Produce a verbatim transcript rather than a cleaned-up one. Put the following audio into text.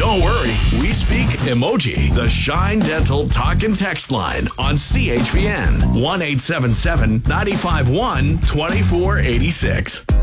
Don't worry, we speak emoji. The Shine Dental Talk and Text line on C H P N one eight seven seven, nine five one, two four eight six.